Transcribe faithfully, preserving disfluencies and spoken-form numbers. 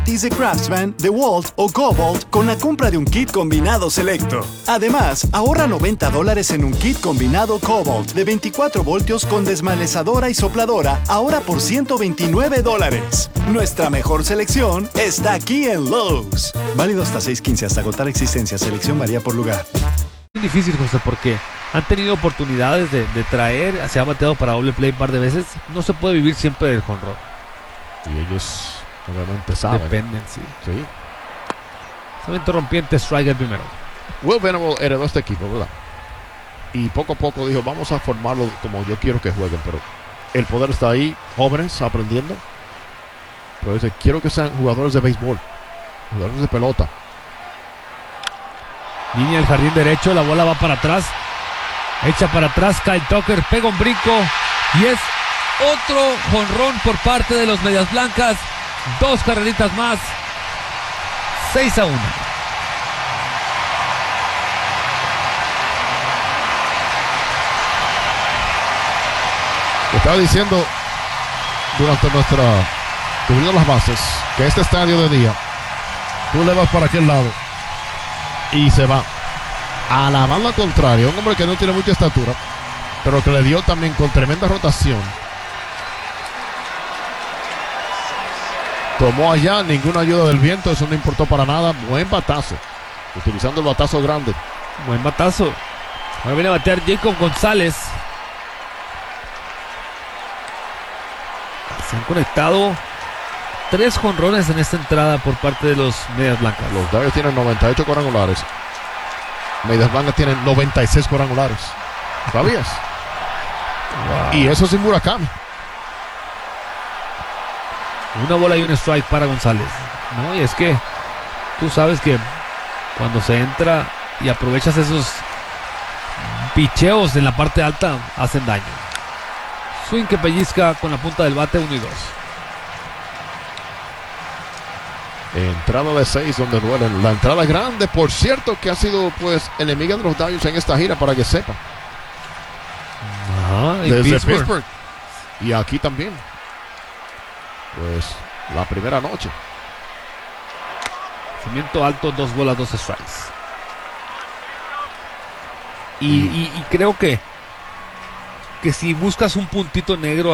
de Craftsman, DeWalt o Cobalt con la compra de un kit combinado selecto. Además, ahorra noventa dólares en un kit combinado Cobalt de veinticuatro voltios con desmalezadora y sopladora, ahora por ciento veintinueve dólares. Nuestra mejor selección está aquí en Lowe's. Válido hasta seis quince hasta agotar existencia. Selección varía por lugar. Es difícil, José, porque han tenido oportunidades de, de traer, se ha bateado para doble play un par de veces. No se puede vivir siempre del jonrón. Y ellos obviamente saben. Dependen, sí. Sí. Solamente rompiente, strike el primero. Will Venable heredó este equipo, ¿verdad? Y poco a poco dijo, vamos a formarlo como yo quiero que jueguen, pero el poder está ahí, jóvenes aprendiendo. Pero dice, quiero que sean jugadores de béisbol, jugadores de pelota. Línea del jardín derecho, la bola va para atrás. Echa para atrás, Kyle Tucker, pega un brinco y es otro jonrón por parte de los Medias Blancas. Dos carreritas más. seis a uno. Estaba diciendo durante nuestra cubriendo las bases que este estadio de día, tú le vas para aquel lado y se va a la banda contraria, un hombre que no tiene mucha estatura, pero que le dio también con tremenda rotación. Tomó allá, ninguna ayuda del viento, eso no importó para nada. Buen batazo, utilizando el batazo grande. Buen batazo. Ahora viene a batear Jacob González. Se han conectado tres jonrones en esta entrada por parte de los Medias Blancas. Los Dodgers tienen noventa y ocho cuadrangulares. Medias Blancas tienen noventa y seis cuadrangulares. ¿Sabías? Wow. Y eso sin Murakami. Una bola y un strike para González. No, y es que tú sabes que cuando se entra y aprovechas esos picheos en la parte alta, hacen daño. Swing que pellizca con la punta del bate, uno y dos. Entrada de seis donde duelen. La entrada grande, por cierto, que ha sido pues enemiga de los Dodgers en esta gira, para que sepan. Ajá, desde Pittsburgh. Pittsburgh. Y aquí también. Pues la primera noche. Cimiento alto, dos bolas, dos strikes. Y, y, y creo que que si buscas un puntito negro